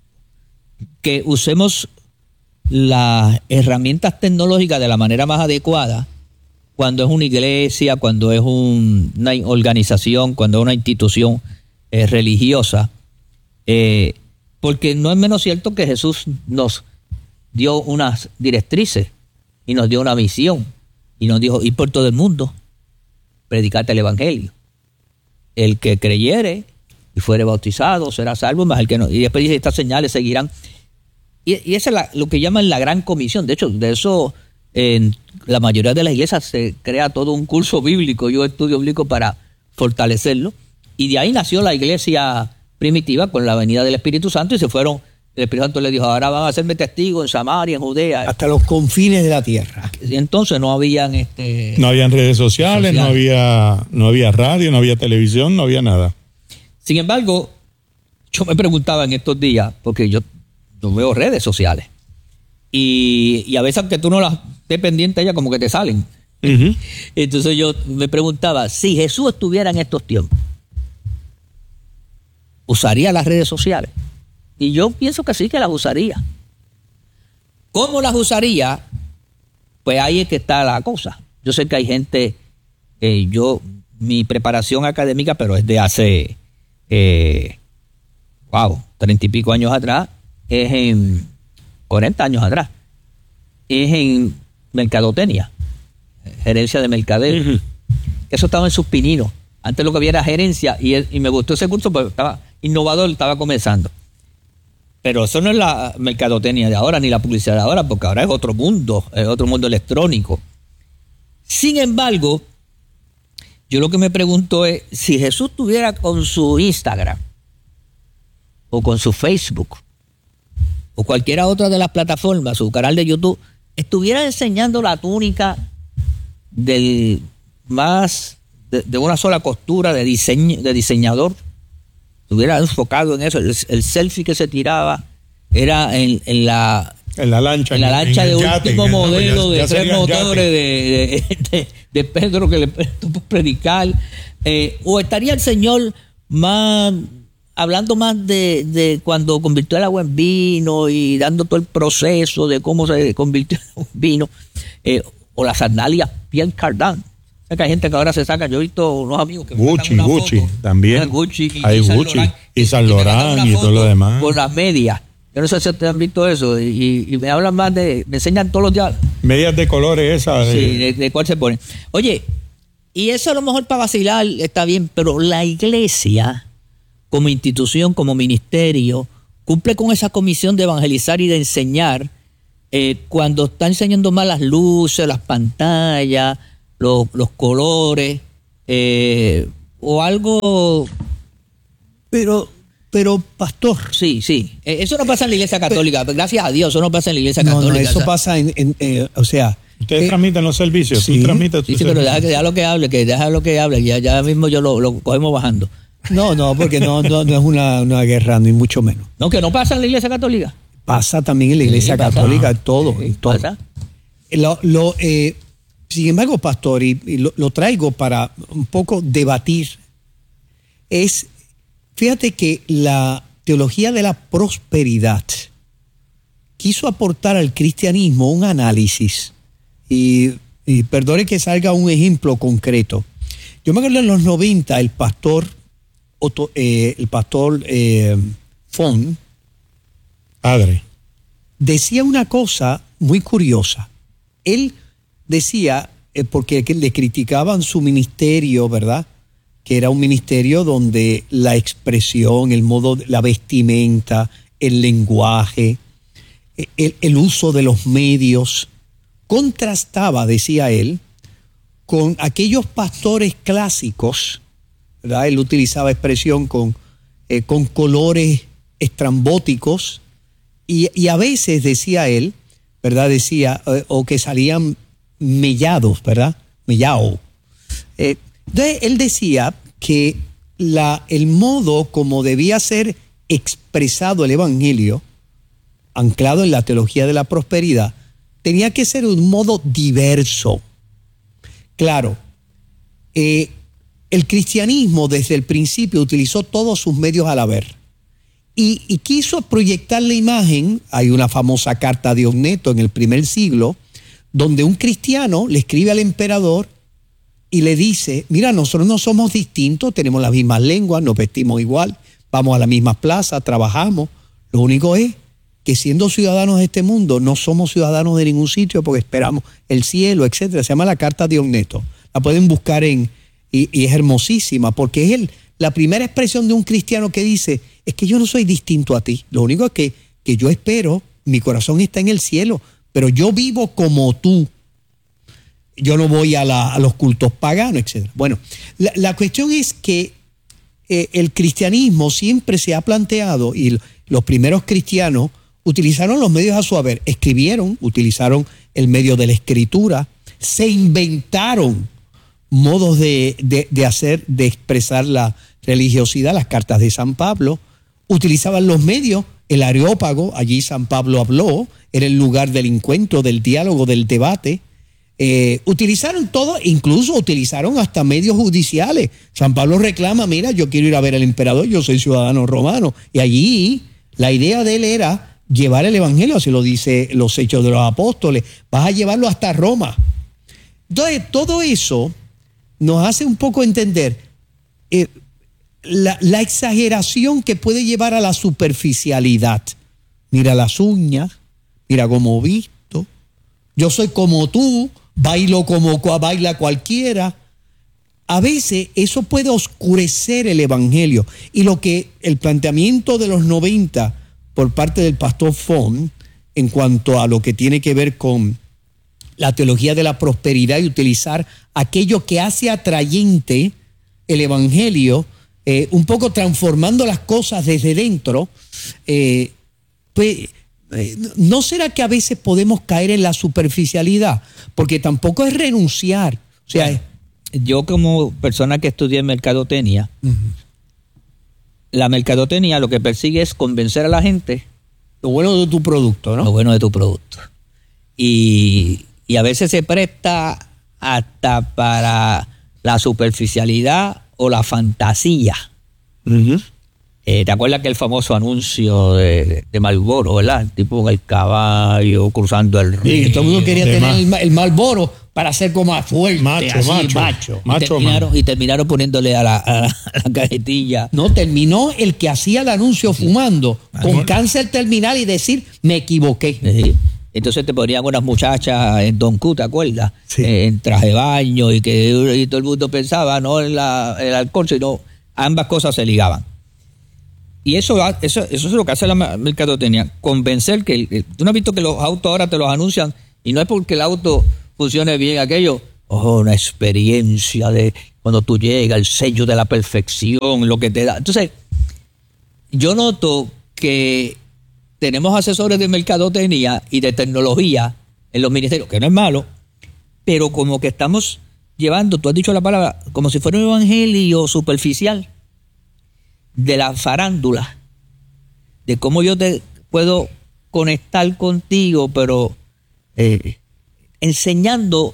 que usemos las herramientas tecnológicas de la manera más adecuada, cuando es una iglesia, cuando es una organización, cuando es una institución religiosa, porque no es menos cierto que Jesús nos dio unas directrices y nos dio una misión y nos dijo: ir por todo el mundo, predicarte el evangelio. El que creyere y fuere bautizado será salvo, más el que no. Y después dice: estas señales seguirán. Y esa es lo que llaman la gran comisión. De hecho, de eso en la mayoría de las iglesias se crea todo un curso bíblico y un estudio bíblico para fortalecerlo. Y de ahí nació la iglesia primitiva con la venida del Espíritu Santo, y se fueron. El Espíritu Santo le dijo: ahora van a hacerme testigos en Samaria, en Judea, hasta los confines de la tierra. Y entonces no habían no habían redes sociales. No había radio, no había televisión, no había nada. Sin embargo, yo me preguntaba en estos días, porque yo veo redes sociales, y a veces, aunque tú no las estés pendiente a ellas, como que te salen. Uh-huh. Entonces yo me preguntaba, si Jesús estuviera en estos tiempos, ¿usaría las redes sociales? Y yo pienso que sí, que las usaría. ¿Cómo las usaría? Pues ahí es que está la cosa. Yo sé que hay gente, mi preparación académica, pero es de hace 30 y pico años atrás, es en 40 años atrás, es en mercadotecnia, gerencia de mercadeo. Uh-huh. Eso estaba en sus pininos. Antes lo que había era gerencia, y me gustó ese curso porque estaba innovador, estaba comenzando. Pero eso no es la mercadotecnia de ahora, ni la publicidad de ahora, porque ahora es otro mundo electrónico. Sin embargo, yo lo que me pregunto es, si Jesús tuviera con su Instagram, o con su Facebook, o cualquiera otra de las plataformas, su canal de YouTube, estuviera enseñando la túnica de una sola costura, de diseñador, estuviera enfocado en eso, el selfie que se tiraba era en la lancha de último modelo de 3 motores de Pedro, que le tocó predicar, o estaría el Señor hablando más de cuando convirtió el agua en vino y dando todo el proceso de cómo se convirtió en vino, o las sandalias Pierre Cardin. Que hay gente que ahora se saca, yo he visto unos amigos que Gucci también. Gucci y Saint Laurent y todo lo demás. Con las medias. Yo no sé si ustedes han visto eso. Y me hablan más me enseñan todos los días. Medias de colores esas. Sí, de cuál se ponen. Oye, y eso a lo mejor para vacilar está bien, pero la iglesia como institución, como ministerio, cumple con esa comisión de evangelizar y de enseñar cuando está enseñando mal las luces, las pantallas, los colores, o algo... Pero, pastor... Sí. Eso no pasa en la Iglesia Católica. Gracias a Dios, eso no pasa en la Iglesia Católica. No, eso pasa o sea... Ustedes transmiten los servicios. Sí, tú transmites sí, pero deja lo que hable, ya mismo yo lo cogemos bajando. No, porque no es una guerra, ni mucho menos. No, que no pasa en la Iglesia Católica. Pasa también en la Iglesia Católica, todo. Pasa. Sin embargo, pastor, y lo traigo para un poco debatir, fíjate que la teología de la prosperidad quiso aportar al cristianismo un análisis, y perdone que salga un ejemplo concreto. Yo me acuerdo en los 90, el pastor Fon Padre decía una cosa muy curiosa. Él decía, porque le criticaban su ministerio, ¿verdad? Que era un ministerio donde la expresión, el modo, la vestimenta, el lenguaje, el uso de los medios, contrastaba, decía él, con aquellos pastores clásicos, ¿verdad? Él utilizaba expresión con colores estrambóticos y a veces, decía él, ¿verdad? Decía, o que salían mellados, ¿verdad? Mellao. Entonces, él decía que el modo como debía ser expresado el evangelio, anclado en la teología de la prosperidad, tenía que ser un modo diverso. Claro, el cristianismo desde el principio utilizó todos sus medios al haber y quiso proyectar la imagen. Hay una famosa carta de Ogneto en el primer siglo, donde un cristiano le escribe al emperador y le dice: mira, nosotros no somos distintos, tenemos las mismas lenguas, nos vestimos igual, vamos a la misma plaza, trabajamos. Lo único es que siendo ciudadanos de este mundo, no somos ciudadanos de ningún sitio porque esperamos el cielo, etcétera. Se llama la carta de Ogneto. La pueden buscar y es hermosísima, porque es la primera expresión de un cristiano que dice: es que yo no soy distinto a ti. Lo único es que yo espero, mi corazón está en el cielo, pero yo vivo como tú. Yo no voy a los cultos paganos, etcétera. Bueno, la cuestión es que el cristianismo siempre se ha planteado, y los primeros cristianos utilizaron los medios a su haber, escribieron, utilizaron el medio de la escritura, se inventaron modos de expresar la religiosidad. Las cartas de San Pablo utilizaban los medios, el Areópago, allí San Pablo habló, era el lugar del encuentro, del diálogo, del debate. Utilizaron todo, incluso utilizaron hasta medios judiciales. San Pablo reclama: mira, yo quiero ir a ver al emperador, yo soy ciudadano romano. Y allí la idea de él era llevar el evangelio, así lo dice los Hechos de los Apóstoles, vas a llevarlo hasta Roma. Entonces, todo eso nos hace un poco entender la exageración que puede llevar a la superficialidad. Mira las uñas, mira cómo visto, yo soy como tú, bailo como baila cualquiera. A veces eso puede oscurecer el evangelio, y el planteamiento de los 90 por parte del pastor Fon en cuanto a lo que tiene que ver con la teología de la prosperidad y utilizar aquello que hace atrayente el evangelio, un poco transformando las cosas desde dentro, ¿no será que a veces podemos caer en la superficialidad? Porque tampoco es renunciar. O sea, yo como persona que estudié mercadotecnia, la mercadotecnia lo que persigue es convencer a la gente lo bueno de tu producto, ¿no? Lo bueno de tu producto. Y a veces se presta hasta para la superficialidad o la fantasía. ¿Te acuerdas que el famoso anuncio de Marlboro, ¿verdad? El tipo con el caballo cruzando el río. Sí, todo el mundo quería tener el Marlboro para ser como más fuerte, macho. Y terminaron poniéndole a la cajetilla. No, terminó el que hacía el anuncio fumando, con cáncer terminal, y decir: me equivoqué. Sí. Entonces te ponían unas muchachas en Don Q, ¿te acuerdas? Sí. En traje de baño, y todo el mundo pensaba no en el alcohol, sino ambas cosas se ligaban. Y eso es lo que hace la mercadotecnia, convencer que... Tú no has visto que los autos ahora te los anuncian y no es porque el auto funcione bien aquello, una experiencia de cuando tú llegas, el sello de la perfección, lo que te da. Entonces, yo noto que tenemos asesores de mercadotecnia y de tecnología en los ministerios, que no es malo, pero como que estamos llevando, tú has dicho la palabra, como si fuera un evangelio superficial de la farándula, de cómo yo te puedo conectar contigo, pero enseñando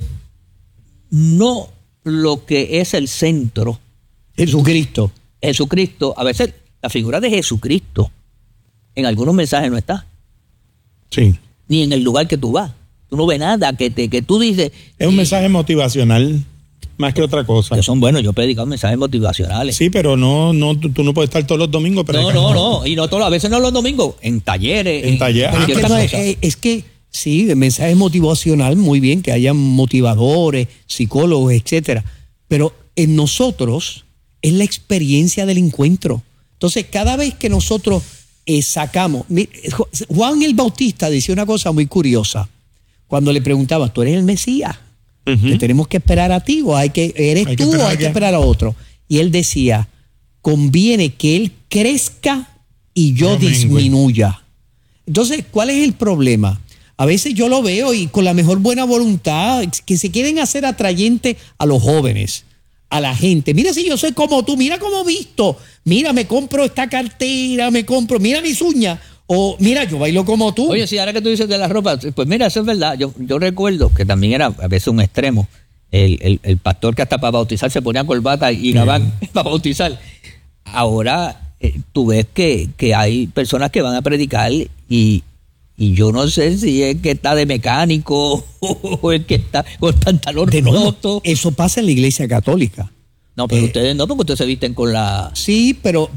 no lo que es el centro. Jesucristo. A veces la figura de Jesucristo en algunos mensajes no está. Sí. Ni en el lugar que tú vas. Tú no ves nada que tú dices. Es un mensaje motivacional más que otra cosa. Que son buenos, yo he predicado mensajes motivacionales. Sí, pero tú no puedes estar todos los domingos predicando. No, y no todos, a veces no los domingos, en talleres. En talleres. Es que sí, el mensaje motivacional, muy bien, que hayan motivadores, psicólogos, etcétera. Pero en nosotros es la experiencia del encuentro. Entonces, cada vez que nosotros sacamos... Juan el Bautista decía una cosa muy curiosa. Cuando le preguntaba, ¿tú eres el Mesías? ¿Te tenemos que esperar a ti o eres tú o hay que esperar a otro? Y él decía, conviene que él crezca y yo disminuya. Entonces, ¿cuál es el problema? A veces yo lo veo y con la mejor buena voluntad, que se quieren hacer atrayentes a los jóvenes, a la gente. Mira, si yo soy como tú, mira cómo visto, mira, me compro esta cartera, mira mis uñas, o mira, yo bailo como tú. Oye, sí, ahora que tú dices de la ropa, pues mira, eso es verdad. Yo recuerdo que también era a veces un extremo. El pastor que hasta para bautizar se ponía corbata y gabán para bautizar. Ahora tú ves que hay personas que van a predicar y yo no sé si es que está de mecánico o es que está con el pantalón roto. Eso pasa en la iglesia católica. No, pero ustedes no, porque ustedes se visten con la... Sí, pero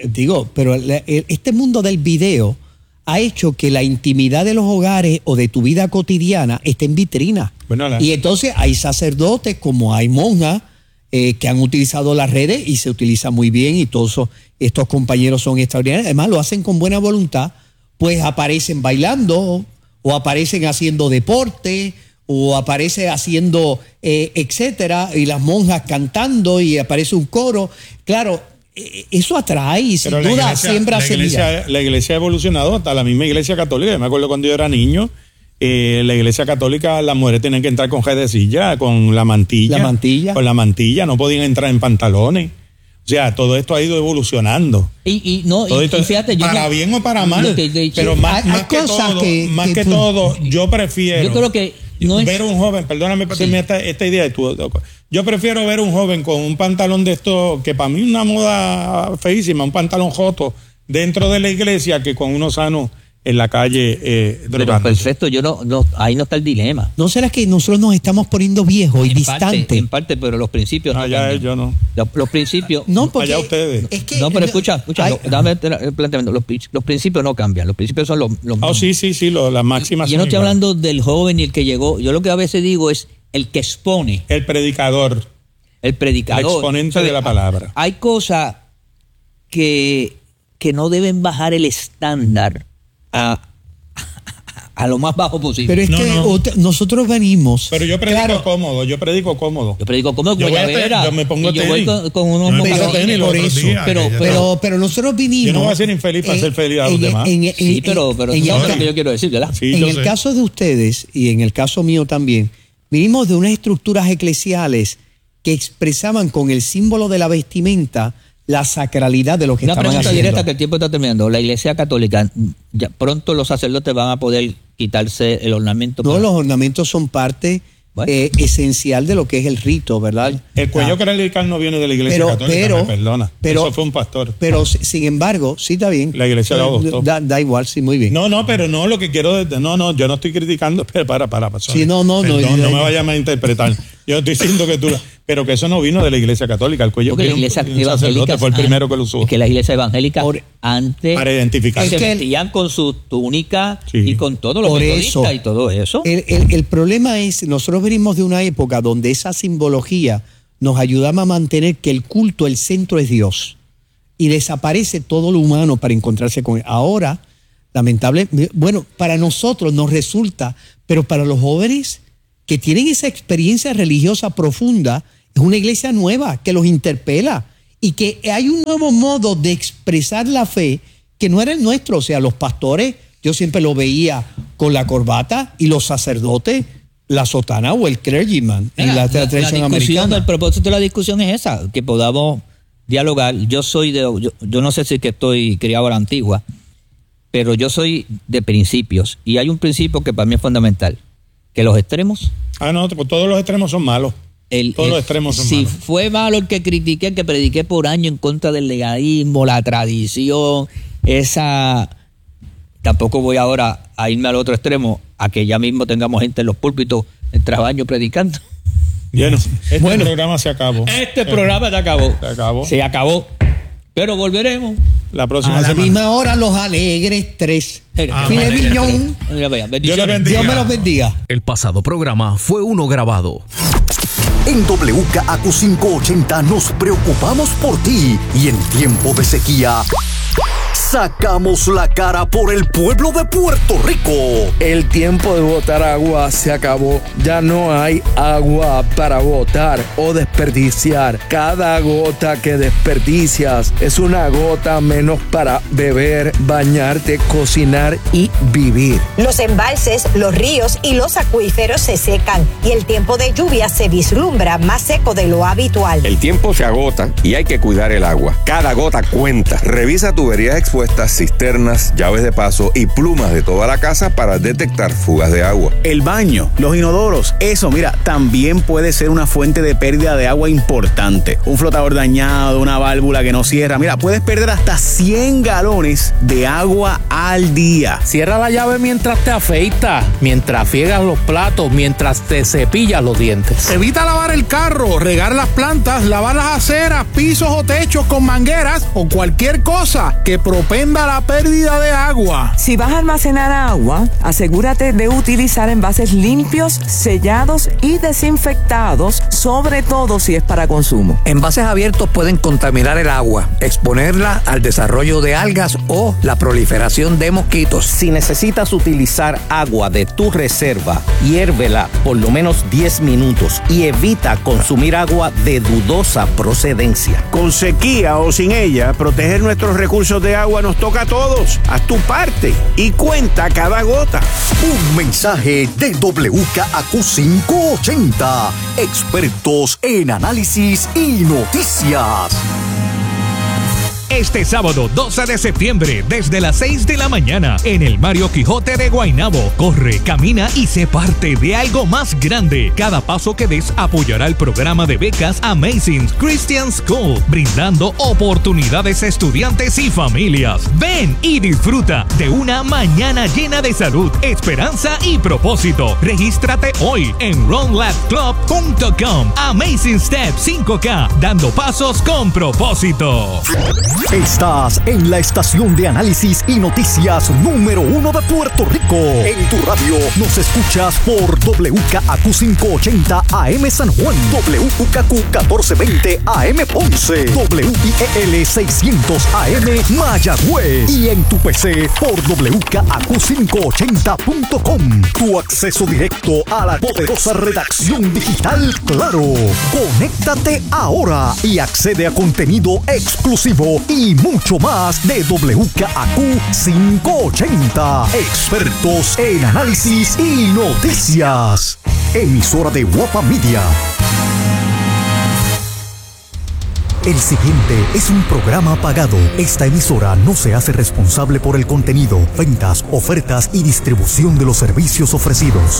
este mundo del video ha hecho que la intimidad de los hogares o de tu vida cotidiana esté en vitrina. Bueno, y entonces hay sacerdotes como hay monjas que han utilizado las redes y se utiliza muy bien y todos estos compañeros son extraordinarios. Además lo hacen con buena voluntad, pues aparecen bailando o aparecen haciendo deporte o aparece haciendo etcétera, y las monjas cantando y aparece un coro. Claro, eso atrae y sin duda siembra semillas. La iglesia ha evolucionado hasta la misma iglesia católica. Yo me acuerdo cuando yo era niño, la iglesia católica, las mujeres tenían que entrar con jedecilla, con la mantilla. Con la mantilla, no podían entrar en pantalones. O sea, todo esto ha ido evolucionando. Y fíjate, para bien o para mal. Pero más que todo, yo prefiero... Yo creo que ver un joven, perdóname por tener esta idea. Yo prefiero ver un joven con un pantalón de esto, que para mí es una moda feísima, un pantalón joto dentro de la iglesia, que con uno sano en la calle drogándose. Perfecto, ahí no está el dilema. ¿No será que nosotros nos estamos poniendo viejos y distantes? En parte, pero los principios no cambian. Yo no. Los principios... No, porque allá ustedes. Es que, no, pero escucha, dame el planteamiento. Los principios no cambian, los principios son los sí, las máximas. Yo no estoy hablando del joven y el que llegó. Yo lo que a veces digo es el que expone. El predicador. El exponente de la palabra. Hay cosas que no deben bajar el estándar a lo más bajo posible. Pero es que nosotros venimos. Pero yo predico cómodo. Yo predico cómodo. Yo me pongo tenis. Yo voy con unos mocasines por eso. Pero nosotros vinimos. Yo no voy a ser infeliz para ser feliz a los demás. Sí, pero eso es lo que yo quiero decir, ¿verdad? Sí, en el caso de ustedes y en el caso mío también, vinimos de unas estructuras eclesiales que expresaban con el símbolo de la vestimenta la sacralidad de lo que estaban haciendo. Una pregunta directa que el tiempo está terminando. La iglesia católica, ya pronto los sacerdotes van a poder quitarse el ornamento. No, los ornamentos son parte esencial de lo que es el rito, ¿verdad? El cuello clerical no viene de la iglesia católica, me perdona. Eso fue un pastor. Pero sin embargo, sí está bien. La iglesia lo adoptó. Da igual, sí, muy bien. No, pero no, lo que quiero... No, yo no estoy criticando, pero para. Sí, no me vayas a malinterpretar. Yo estoy diciendo que tú... Pero que eso no vino de la iglesia católica. El cuello porque la iglesia evangélica fue el primero que lo usó. Es que la iglesia evangélica antes... Para identificarse. Se vestían con su túnica y con todo lo metodistas y todo eso. El problema es, nosotros venimos de una época donde esa simbología nos ayudaba a mantener que el culto, el centro es Dios. y desaparece todo lo humano para encontrarse con él. Ahora, lamentablemente, bueno, para nosotros nos resulta, pero para los jóvenes que tienen esa experiencia religiosa profunda, es una iglesia nueva que los interpela y que hay un nuevo modo de expresar la fe que no era el nuestro. O sea, los pastores, yo siempre lo veía con la corbata, y los sacerdotes, la sotana o el clergyman. Mira, la tradición americana. El propósito de la discusión es esa, que podamos dialogar. Yo no sé si es que estoy criado a la antigua, pero yo soy de principios, y hay un principio que para mí es fundamental, que los extremos... No, pues todos los extremos son malos. Todos los extremos son malos. Si fue malo el que critiqué, el que prediqué por años en contra del legalismo, la tradición, tampoco voy ahora a irme al otro extremo, a que ya mismo tengamos gente en los púlpitos en trabajo predicando. Bueno, programa se acabó. Este programa se acabó. Se acabó. Pero volveremos la próxima semana. A la misma hora, los Alegres 3. Dios me los bendiga. El pasado programa fue uno grabado. En WKAQ 580 nos preocupamos por ti, y en tiempo de sequía sacamos la cara por el pueblo de Puerto Rico. El tiempo de botar agua se acabó. Ya no hay agua para botar o desperdiciar. Cada gota que desperdicias es una gota menos para beber, bañarte, cocinar y vivir. Los embalses, los ríos y los acuíferos se secan, y el tiempo de lluvia se vislumbra más seco de lo habitual. El tiempo se agota y hay que cuidar el agua. Cada gota cuenta. Revisa tuberías expuestas, cisternas, llaves de paso y plumas de toda la casa para detectar fugas de agua. El baño, los inodoros, eso, mira, también puede ser una fuente de pérdida de agua importante. Un flotador dañado, una válvula que no cierra, mira, puedes perder hasta 100 galones de agua al día. Cierra la llave mientras te afeitas, mientras friegas los platos, mientras te cepillas los dientes. Evita lavar el carro, regar las plantas, lavar las aceras, pisos o techos con mangueras o cualquier cosa que propenda la pérdida de agua. Si vas a almacenar agua, asegúrate de utilizar envases limpios, sellados y desinfectados, sobre todo si es para consumo. Envases abiertos pueden contaminar el agua, exponerla al desarrollo de algas o la proliferación de mosquitos. Si necesitas utilizar agua de tu reserva, hiérvela por lo menos 10 minutos y evita consumir agua de dudosa procedencia. Con sequía o sin ella, proteger nuestros recursos de agua nos toca a todos. Haz tu parte y cuenta cada gota. Un mensaje de WKAQ 580. Expertos en análisis y noticias. Este sábado 12 de septiembre, desde las 6 de la mañana, en el Mario Quijote de Guaynabo, corre, camina y sé parte de algo más grande. Cada paso que des apoyará el programa de becas Amazing Christian School, brindando oportunidades a estudiantes y familias. Ven y disfruta de una mañana llena de salud, esperanza y propósito. Regístrate hoy en runlabclub.com. Amazing Step 5K, dando pasos con propósito. Estás en la estación de análisis y noticias número 1 de Puerto Rico. En tu radio nos escuchas por WKAQ 580 AM San Juan, WKAQ 1420 AM Ponce, WIEL 600 AM Mayagüez, y en tu PC por WKAQ580.com. Tu acceso directo a la poderosa redacción digital Claro. Conéctate ahora y accede a contenido exclusivo y mucho más de WKAQ 580. Expertos en análisis y noticias. Emisora de Guapa Media. El siguiente es un programa pagado. Esta emisora no se hace responsable por el contenido, ventas, ofertas y distribución de los servicios ofrecidos.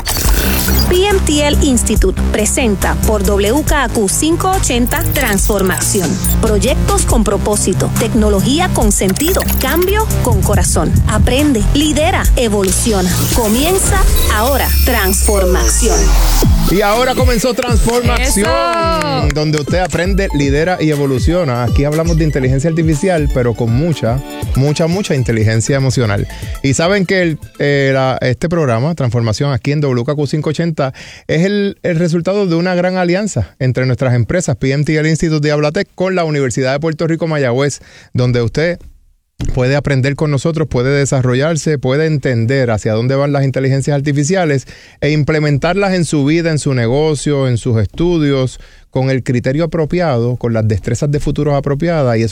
PMTL Institute presenta por WKAQ 580 Transformación. Proyectos con propósito, tecnología con sentido, cambio con corazón. Aprende, lidera, evoluciona. Comienza ahora. Transformación. Y ahora comenzó Transformación, donde usted aprende, lidera y evoluciona. Aquí hablamos de inteligencia artificial, pero con mucha inteligencia emocional. Y saben que este programa, Transformación, aquí en WKQ 580, es el resultado de una gran alianza entre nuestras empresas, PMT y el Instituto de Hablatec, con la Universidad de Puerto Rico Mayagüez, donde usted puede aprender con nosotros, puede desarrollarse, puede entender hacia dónde van las inteligencias artificiales e implementarlas en su vida, en su negocio, en sus estudios, con el criterio apropiado, con las destrezas de futuros apropiadas. Y eso